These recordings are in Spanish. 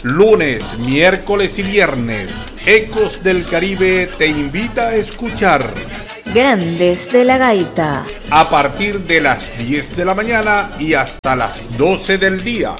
Lunes, miércoles y viernes, Ecos del Caribe te invita a escuchar Grandes de la Gaita. A partir de las 10 de la mañana y hasta las 12 del día.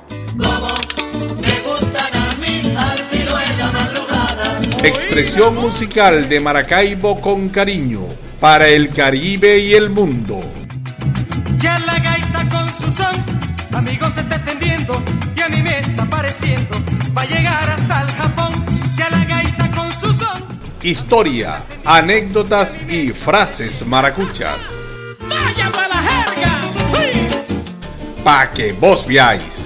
Expresión musical de Maracaibo con cariño para el Caribe y el mundo. Ya la gaita con su son, amigos, se está extendiendo y a mí me está pareciendo va a llegar hasta el Japón. Ya la gaita con su son. Historia, anécdotas y frases maracuchas. ¡Vaya para la jerga! ¡Uy! Pa' que vos veáis.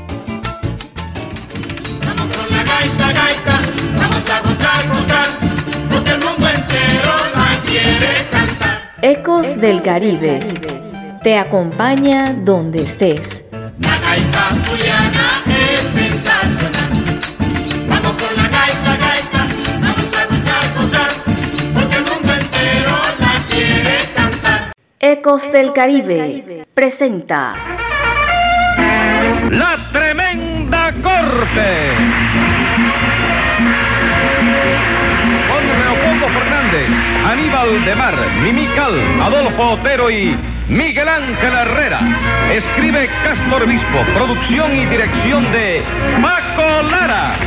Vamos con la gaita, gaita, vamos a gozar, gozar, porque el mundo entero la quiere cantar. Ecos del Caribe. Te acompaña donde estés. La gaita zuliana es sensacional. Vamos con la gaita, gaita, vamos a gozar, gozar, porque el mundo entero la quiere cantar. Ecos del Caribe presenta La Tremenda Corte con Leopoldo Fernández, Aníbal de Mar, Mimical, Adolfo Otero y Miguel Ángel Herrera. Escribe Castro Obispo, producción y dirección de Paco Lara.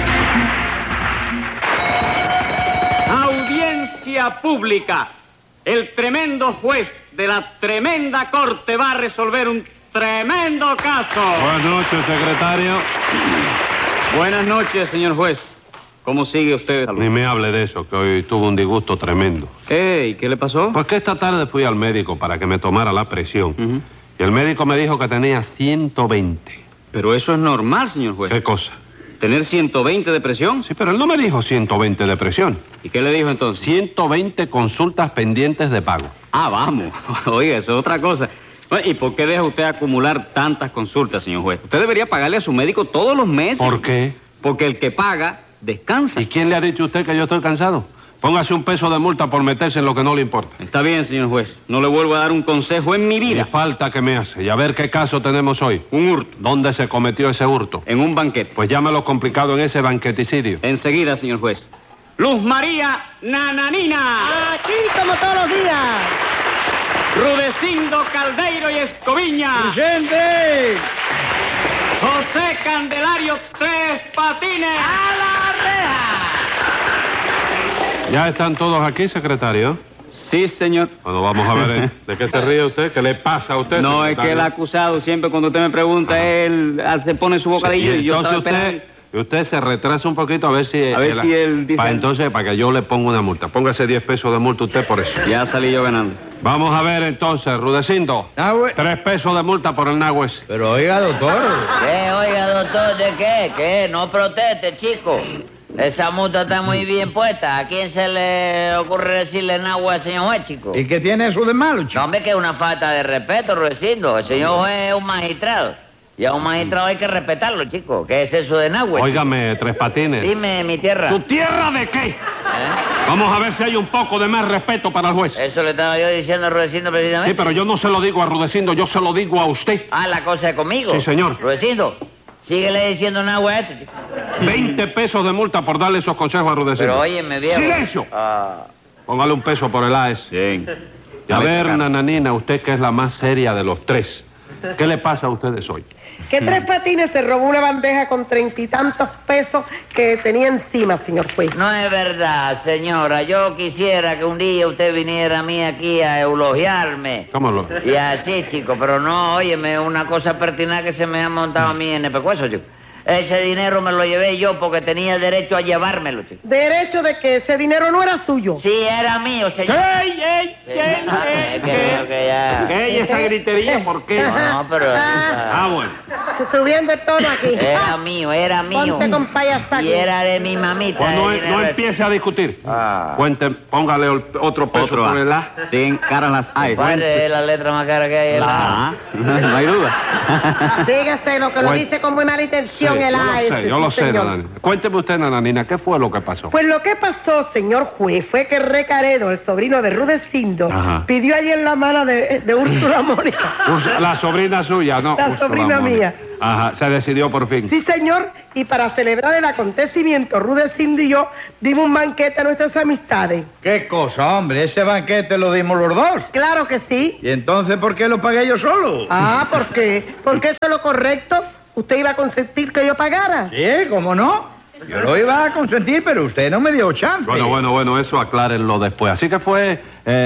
Audiencia pública. El tremendo juez de la tremenda corte va a resolver un tremendo caso. Buenas noches, secretario. Buenas noches, señor juez. ¿Cómo sigue usted? Ni me hable de eso, que hoy tuvo un disgusto tremendo. Ey, ¿qué le pasó? Pues que esta tarde fui al médico para que me tomara la presión. Y el médico me dijo que tenía 120. Pero eso es normal, señor juez. ¿Qué cosa? ¿Tener 120 de presión? Sí, pero él no me dijo 120 de presión. ¿Y qué le dijo entonces? 120 consultas pendientes de pago. Ah, vamos. Oiga, eso es otra cosa. ¿Y por qué deja usted acumular tantas consultas, señor juez? Usted debería pagarle a su médico todos los meses. ¿Por qué? Porque el que paga descansa. ¿Y quién le ha dicho a usted que yo estoy cansado? Póngase un peso de multa por meterse en lo que no le importa. Está bien, señor juez. No le vuelvo a dar un consejo en mi Ni vida. falta que me hace. Y a ver qué caso tenemos hoy. Un hurto. ¿Dónde se cometió ese hurto? En un banquete. Pues llámelo complicado en ese banqueticidio. Enseguida, señor juez. Luz María Nananina. Aquí como todos los días. Rudecindo Caldeiro y Escoviña. ¡Gente! José Candelario Tres Patines. ¡A la reja! ¿Ya están todos aquí, secretario? Sí, señor. Bueno, vamos a ver, ¿de qué se ríe usted? ¿Qué le pasa a usted, No, es secretario? que el acusado siempre cuando usted me pregunta, él se pone su bocadillo y yo estaba entonces esperando. usted se retrasa un poquito a ver si... A ver si él dice... Para que yo le ponga una multa. Póngase 10 pesos de multa usted por eso. Ya salí yo ganando. Vamos a ver entonces, Rudecindo. 3 pesos de multa por el Nagüez. Pero oiga, doctor. ¿Qué? Oiga, doctor, ¿de qué? ¿Qué? No proteste, chico. Esa multa está muy bien puesta. ¿A quién se le ocurre decirle nagua al señor juez, chico? ¿Y qué tiene eso de malo, chico? No, hombre, que es una falta de respeto, Rudecindo. El señor juez es un magistrado. Y a un magistrado hay que respetarlo, chico. ¿Qué es eso de nagua? Óigame, Tres Patines. Dime, mi tierra. ¿Tu tierra de qué? Vamos a ver si hay un poco de más respeto para el juez. Eso le estaba yo diciendo a Rudecindo precisamente. Sí, pero yo no se lo digo a Rudecindo, yo se lo digo a usted. Ah, la cosa es conmigo. Sí, señor. Rudecindo, síguele diciendo nagua a este, chico. 20 pesos de multa por darle esos consejos a Rudecindo. Pero óyeme, viejo. ¡Silencio! Ah. Póngale un peso por el AES. Bien. Y a ver, Nananina, usted que es la más seria de los tres, ¿qué le pasa a ustedes hoy? Que Tres Patines se robó una bandeja con 30 y tantos pesos que tenía encima, señor juez. No es verdad, señora. Yo quisiera que un día usted viniera a mí aquí a elogiarme. ¿Cómo lo...? Y así, chico, pero no, óyeme, una cosa pertinaz que se me ha montado a mí en el pescuezo, chico. Ese dinero me lo llevé yo porque tenía derecho a llevármelo, chico. Derecho de que ese dinero no era suyo. Sí, era mío, señor. ¡Ey! ¿Qué? esa gritería? ¿Por qué? No, pero... Bueno. Subiendo el tono aquí. Era mío. Ponte con payasa Y era de mi mamita. Pues no el dinero ese. empiece a discutir. Ah. Cuente, póngale otro peso Otro por A. el A. Sin caras las hay. ¿Cuál es la letra más cara que hay? La A. No hay duda. Dígase lo que lo Bueno. dice con muy mala intención. en el aire. Yo lo sí, sé, señor. Nananina. Cuénteme usted, Nananina, ¿qué fue lo que pasó? Pues lo que pasó, señor juez, fue que Recaredo, el sobrino de Rudecindo, Ajá. pidió ayer la mano de Úrsula Mónica. La sobrina suya, ¿no? La Úrsula sobrina Mónica. mía. Ajá, se decidió por fin. Sí, señor, y para celebrar el acontecimiento, Rudecindo y yo dimos un banquete a nuestras amistades. ¿Qué cosa, hombre? Ese banquete lo dimos los dos. Claro que sí. ¿Y entonces por qué lo pagué yo solo? Ah, ¿por qué? Porque eso es lo correcto. ¿Usted iba a consentir que yo pagara? Sí, ¿cómo no? Yo lo iba a consentir, pero usted no me dio chance. Bueno, eso aclárenlo después. Así que fue,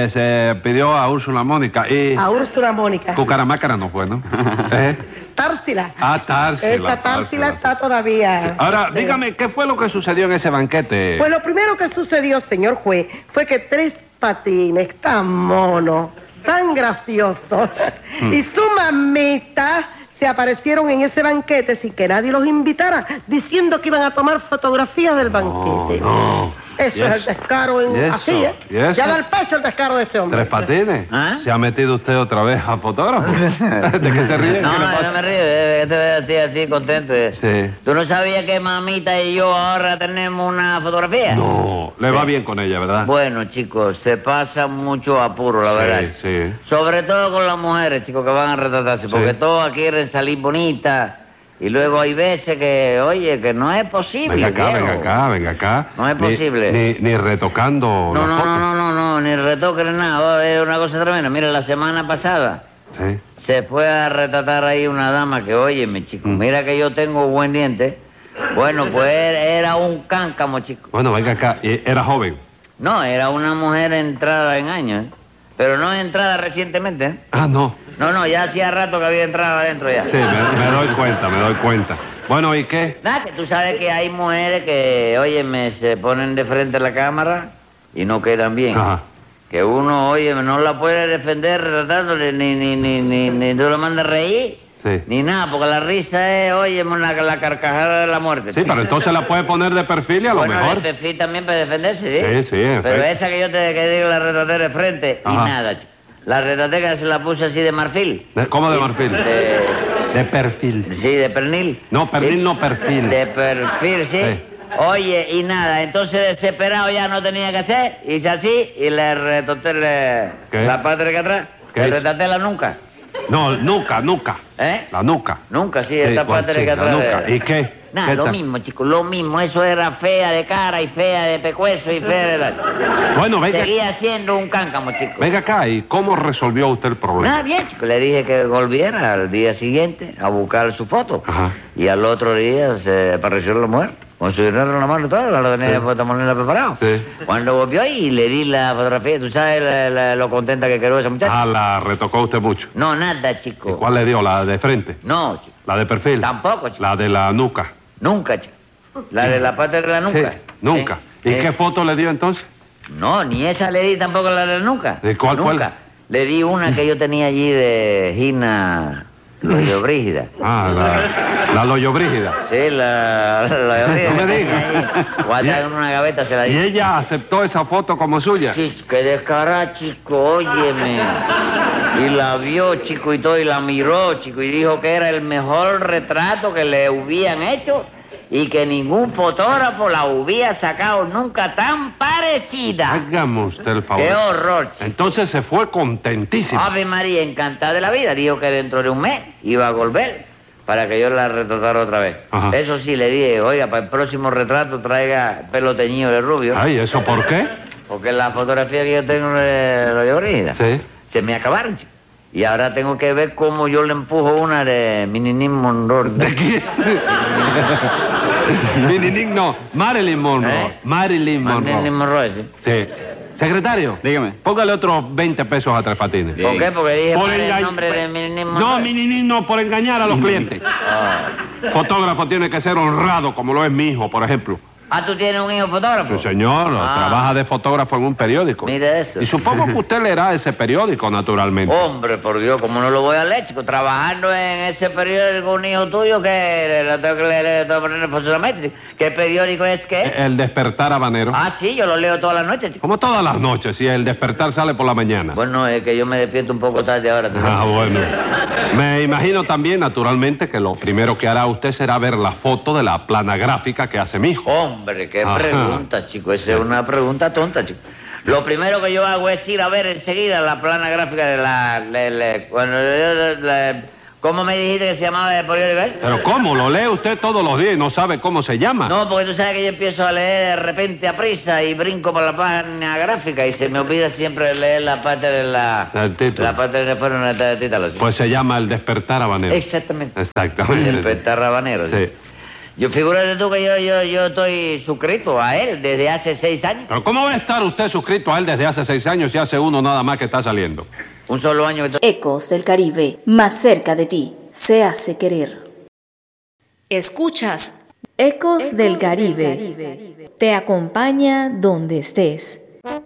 se pidió a Úrsula Mónica y... A Úrsula Mónica. Cucaramácara no fue, ¿no? ¿Eh? Társila. Ah, Társila. Esa Társila está todavía. Sí. Ahora, dígame, ¿qué fue lo que sucedió en ese banquete? Pues lo primero que sucedió, señor juez, fue que Tres Patines, tan mono, tan gracioso, y su mamita se aparecieron en ese banquete sin que nadie los invitara, diciendo que iban a tomar fotografías del banquete. No. Eso ¿Y es el eso? descaro ¿Y eso? así, ¿eh? ¿Y eso? Ya da el pecho el descaro de este hombre. ¿Tres Patines? ¿Ah? ¿Se ha metido usted otra vez a fotógrafo? ¿De qué se ríe? No, ¿Qué le yo pasa? no me río, que te veo así contento. Sí. ¿Tú no sabías que mamita y yo ahora tenemos una fotografía? No, le va Sí. bien con ella, ¿verdad? Bueno, chicos, se pasa mucho apuro, la verdad. Sí. Sobre todo con las mujeres, chicos, que van a retratarse, porque Sí. todas quieren salir bonitas. Y luego hay veces que, oye, que no es posible. Venga acá, viejo. venga acá. No es posible. Ni retocando No, la no, foto. no, ni retoque ni nada. Oh, es una cosa tremenda. Mira, la semana pasada Sí. se fue a retratar ahí una dama que, óyeme, chico, mira que yo tengo buen diente. Bueno, pues era un cáncamo, chico. Bueno, venga acá. ¿Era joven? No, era una mujer entrada en años, ¿eh? Pero no entrada recientemente, ¿eh? Ah, no. No, ya hacía rato que había entrado adentro ya. Sí, me doy cuenta. Bueno, ¿y qué? Nada, que tú sabes que hay mujeres que, óyeme, se ponen de frente a la cámara y no quedan bien. Ajá. Que uno, óyeme, no la puede defender retratándole, ni tú lo mandas a reír, Sí. ni nada, porque la risa es, óyeme, la carcajada de la muerte. Sí, pero entonces la puede poner de perfil y a lo bueno, mejor. el perfil también para defenderse, ¿sí? Sí, en Pero efecto. esa que yo te digo, la retraté de frente, y Ajá. nada, chico. La retraté que se la puse así de marfil. ¿Cómo de marfil? De- De perfil. Sí, de pernil. No, pernil Sí. no, perfil. De perfil, sí. Sí. Oye, y nada, entonces desesperado ya no tenía que hacer, hice así y le retoté ¿Qué? la parte de acá atrás. ¿Qué Le hizo? retraté la nuca. No, nuca. ¿Eh? La nuca. Nunca, sí, esta ¿cuál? parte de Sí, acá la atrás. nuca. ¿Y qué? Nada, ¿Qué lo tal? mismo, chicos, lo mismo. Eso era fea de cara y fea de pecueso y fea de... Bueno, Seguía siendo un cáncamo, chicos. venga acá. ¿Y cómo resolvió usted el problema? Nada, bien, chicos. Le dije que volviera al día siguiente a buscar su foto. Ajá. Y al otro día se apareció la mujer. Con su dinero en la mano y todo, la tenía Sí. puesta moneda preparado. Sí. Cuando volvió y le di la fotografía, ¿tú sabes lo contenta que quedó esa muchacha? Ah, la retocó usted mucho. No, nada, ¿Y chico. cuál le dio? ¿La de frente? No, chico. ¿La de perfil? Tampoco, chico. La de la nuca. Nunca, chico. La de la parte de la nuca. Sí, nunca. ¿Y qué foto le dio entonces? No, ni esa le di tampoco la de la nuca. ¿De cuál, Nunca. cuál? Le di una que yo tenía allí de Gina Loyobrígida. Ah, la Loyobrígida. Sí, la Loyobrígida. No me que diga. tenía ahí. Guardada en una gaveta se la ¿Y di. ella aceptó esa foto como suya? Sí, qué descarada, chico, óyeme. Y la vio, chico, y todo, y la miró, chico, y dijo que era el mejor retrato que le hubieran hecho y que ningún fotógrafo la hubiera sacado nunca tan parecida. Hágame usted el favor. ¡Qué horror, chico! Entonces se fue contentísima. Ave María, encantada de la vida. Dijo que dentro de un mes iba a volver para que yo la retratara otra vez. Ajá. Eso sí, le dije, oiga, para el próximo retrato traiga pelo teñido de rubio. Ay, ¿eso por qué? Porque la fotografía que yo tengo de Loyobrígida Sí. se me acabaron, chico. Y ahora tengo que ver cómo yo le empujo una de Mininín Monroe. ¿De quién? Mininín no, Marilyn Monroe. ¿Eh? Marilyn Mininín Monroe. Monroe, sí. Sí. Secretario. Dígame. Póngale otros 20 pesos a Tres Patines. ¿Por qué? Porque dije Por mal el engañ- nombre de Mininín Monroe. No, Mininín no, por engañar a los clientes. Ah. Fotógrafo tiene que ser honrado, como lo es mi hijo, por ejemplo. Ah, ¿tú tienes un hijo fotógrafo? Sí, señor. Ah. Trabaja de fotógrafo en un periódico. Mire eso. Y supongo que usted leerá ese periódico, naturalmente. Hombre, por Dios, ¿cómo no lo voy a leer, chico? Trabajando en ese periódico, un hijo tuyo que lo tengo que leer de manera forzosamente. ¿Qué periódico es que es? El Despertar Habanero. Ah, sí, yo lo leo todas las noches, chico. Como todas las noches, si el Despertar sale por la mañana. Bueno, es que yo me despierto un poco tarde ahora. ¿tú Ah, sabes? bueno. Me imagino también, naturalmente, que lo primero que hará usted será ver la foto de la plana gráfica que hace mi hijo. Hombre, qué Ajá. pregunta, chico. Esa es una pregunta tonta, chico. Lo primero que yo hago es ir a ver enseguida la plana gráfica de ¿cómo me dijiste que se llamaba el periódico ese? Pero ¿cómo? Lo lee usted todos los días y no sabe cómo se llama. No, porque tú sabes que yo empiezo a leer de repente a prisa y brinco por la página gráfica y se me olvida siempre leer la parte de El título. la parte de después del título. ¿Sí? Pues se llama El Despertar Habanero. Exactamente. Exactamente. El Despertar Habanero. Sí. Yo figúrate tú que yo estoy suscrito a él desde hace 6 años. Pero ¿cómo va a estar usted suscrito a él desde hace 6 años y hace uno nada más que está saliendo? Un solo año que estoy... Ecos del Caribe, más cerca de ti, se hace querer. Escuchas Ecos del Caribe. Te acompaña donde estés.